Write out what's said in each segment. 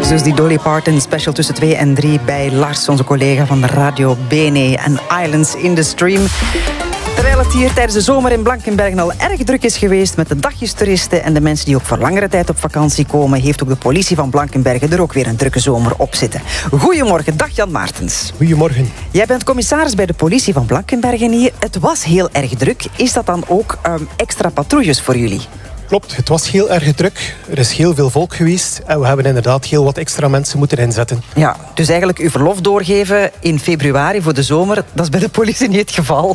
dus die Dolly Parton special tussen 2 en 3 bij Lars, onze collega van de Radio Bene en Islands in the Stream. Terwijl het hier tijdens de zomer in Blankenbergen al erg druk is geweest met de dagjestoeristen en de mensen die ook voor langere tijd op vakantie komen, heeft ook de politie van Blankenbergen er ook weer een drukke zomer op zitten. Goedemorgen, dag Jan Maartens. Goedemorgen. Jij bent commissaris bij de politie van Blankenbergen hier. Het was heel erg druk. Is dat dan ook extra patrouilles voor jullie? Klopt, het was heel erg druk. Er is heel veel volk geweest en we hebben inderdaad heel wat extra mensen moeten inzetten. Ja, dus eigenlijk uw verlof doorgeven in februari voor de zomer, dat is bij de politie niet het geval.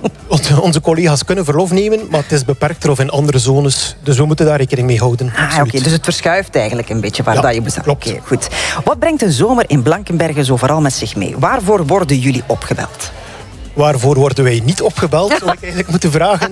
Onze collega's kunnen verlof nemen, maar het is beperkter of in andere zones. Dus we moeten daar rekening mee houden. Oké, dus het verschuift eigenlijk een beetje waar dat je bestaat. Klopt. Oké, goed. Wat brengt een zomer in Blankenbergen zo vooral met zich mee? Waarvoor worden jullie opgebeld? Waarvoor worden wij niet opgebeld, zou ik eigenlijk moeten vragen.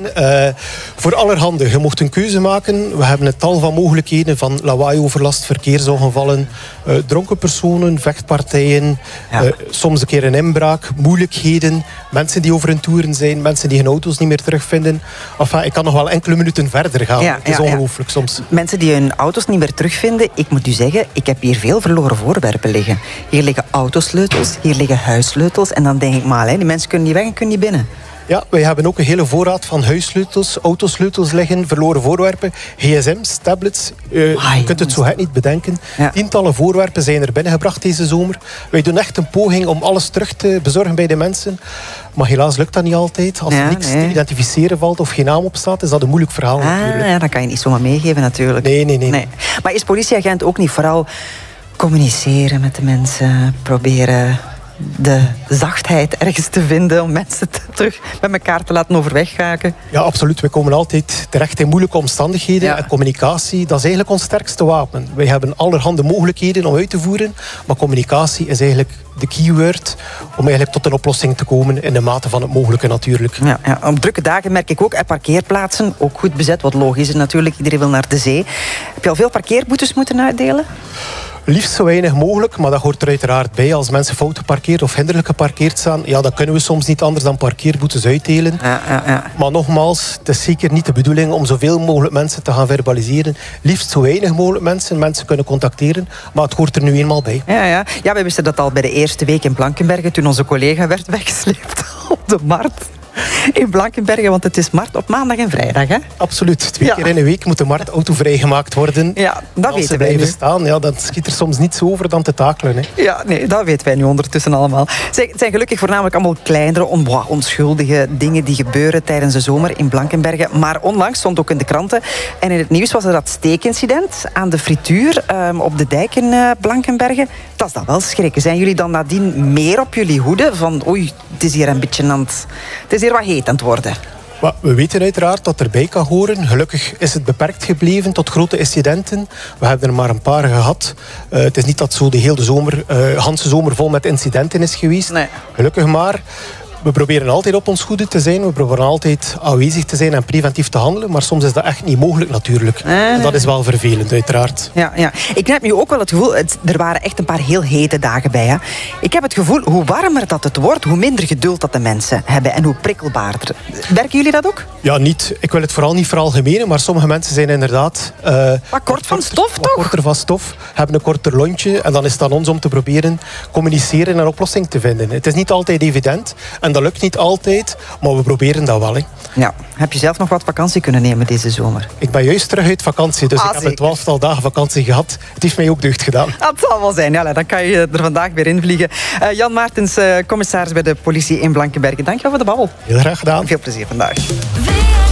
Voor allerhande. Je mocht een keuze maken. We hebben een tal van mogelijkheden van lawaaioverlast, verkeersongevallen, dronken personen, vechtpartijen, soms een keer een inbraak, moeilijkheden, mensen die over hun toeren zijn, mensen die hun auto's niet meer terugvinden. Enfin, ik kan nog wel enkele minuten verder gaan. Het is ongelooflijk soms. Mensen die hun auto's niet meer terugvinden. Ik moet u zeggen, ik heb hier veel verloren voorwerpen liggen. Hier liggen autosleutels, hier liggen huissleutels. En dan denk ik maar, die mensen kunnen niet weg en kunnen niet binnen. Ja, wij hebben ook een hele voorraad van huissleutels, autosleutels liggen, verloren voorwerpen, gsm's, tablets. Je kunt het zo gek niet bedenken. Ja. Tientallen voorwerpen zijn er binnengebracht deze zomer. Wij doen echt een poging om alles terug te bezorgen bij de mensen. Maar helaas lukt dat niet altijd. Als er niks te identificeren valt of geen naam op staat, is dat een moeilijk verhaal natuurlijk. Ja, dat kan je niet zomaar meegeven natuurlijk. Nee. Maar is politieagent ook niet vooral communiceren met de mensen, proberen de zachtheid ergens te vinden om mensen terug met elkaar te laten overweg raken? Ja, absoluut. We komen altijd terecht in moeilijke omstandigheden. Ja. En communicatie, dat is eigenlijk ons sterkste wapen. Wij hebben allerhande mogelijkheden om uit te voeren, maar communicatie is eigenlijk de keyword om eigenlijk tot een oplossing te komen in de mate van het mogelijke natuurlijk. Ja. Op drukke dagen merk ik ook parkeerplaatsen, ook goed bezet, wat logisch is natuurlijk. Iedereen wil naar de zee. Heb je al veel parkeerboetes moeten uitdelen? Liefst zo weinig mogelijk, maar dat hoort er uiteraard bij. Als mensen fout geparkeerd of hinderlijk geparkeerd staan, ja, dan kunnen we soms niet anders dan parkeerboetes uitdelen. Ja. Maar nogmaals, het is zeker niet de bedoeling om zoveel mogelijk mensen te gaan verbaliseren. Liefst zo weinig mogelijk mensen kunnen contacteren, maar het hoort er nu eenmaal bij. Ja, wij wisten dat al bij de eerste week in Blankenbergen, toen onze collega werd weggesleept op de markt in Blankenbergen, want het is markt op maandag en vrijdag, hè? Absoluut. 2 keer in een week moet de markt autovrij gemaakt worden. Ja, dat weten wij blijven nu. Staan, ja, dat schiet er soms niet zo over dan te takelen. Hè. Ja, nee, dat weten wij nu ondertussen allemaal. Het zijn gelukkig voornamelijk allemaal kleinere, onschuldige dingen die gebeuren tijdens de zomer in Blankenbergen. Maar onlangs stond ook in de kranten en in het nieuws was er dat steekincident aan de frituur op de dijk in Blankenbergen. Dat is dan wel schrikken. Zijn jullie dan nadien meer op jullie hoede? Van oei, het is hier een beetje het is hier wat heet aan het worden. Maar we weten uiteraard dat erbij kan horen. Gelukkig is het beperkt gebleven tot grote incidenten. We hebben er maar een paar gehad. Het is niet dat zo de hele zomer, ganse zomer vol met incidenten is geweest. Nee. Gelukkig maar. We proberen altijd op ons goede te zijn. We proberen altijd aanwezig te zijn en preventief te handelen. Maar soms is dat echt niet mogelijk natuurlijk. En dat is wel vervelend, uiteraard. Ja. Ik heb nu ook wel het gevoel, er waren echt een paar heel hete dagen bij. Hè. Ik heb het gevoel, hoe warmer dat het wordt, hoe minder geduld dat de mensen hebben. En hoe prikkelbaarder. Werken jullie dat ook? Ja, niet. Ik wil het vooral niet veralgemenen. Maar sommige mensen zijn inderdaad wat kort van stof, toch? Korter van stof. Hebben een korter lontje. En dan is het aan ons om te proberen communiceren en een oplossing te vinden. Het is niet altijd evident. En dat lukt niet altijd, maar we proberen dat wel. Hè. Ja. Heb je zelf nog wat vakantie kunnen nemen deze zomer? Ik ben juist terug uit vakantie, dus ik heb een 12-tal dagen vakantie gehad. Het heeft mij ook deugd gedaan. Dat zal wel zijn. Ja, dan kan je er vandaag weer invliegen. Jan Maartens, commissaris bij de politie in Blankenbergen. Dankjewel voor de babbel. Heel graag gedaan. Veel plezier vandaag.